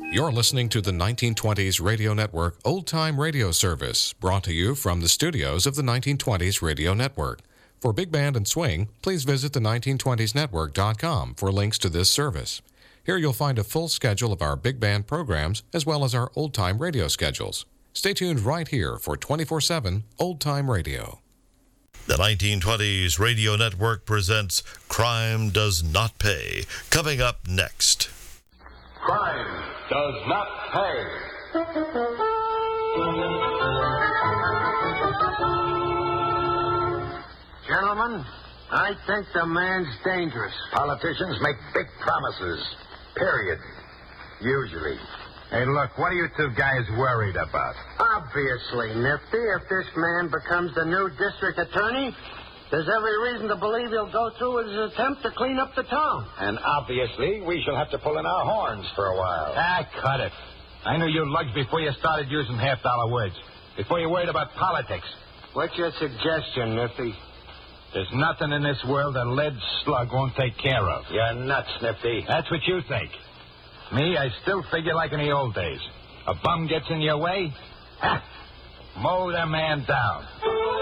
You're listening to the 1920s Radio Network Old Time Radio Service, brought to you from the studios of the 1920s Radio Network. For Big Band and Swing, please visit the 1920snetwork.com for links to this service. Here you'll find a full schedule of our big band programs as well as our old-time radio schedules. Stay tuned right here for 24/7 old-time radio. The 1920s Radio Network presents Crime Does Not Pay. Coming up next. Crime does not pay. Gentlemen, I think the man's dangerous. Politicians make big promises. Period. Usually. Hey, look, what are you two guys worried about? Obviously, Nifty, if this man becomes the new district attorney, there's every reason to believe he'll go through with his attempt to clean up the town. And obviously, we shall have to pull in our horns for a while. Cut it. I knew you lugs before you started using half-dollar words. Before you worried about politics. What's your suggestion, Nifty? There's nothing in this world a lead slug won't take care of. You're nuts, Nifty. That's what you think. Me, I still figure like in the old days. A bum gets in your way, mow the man down.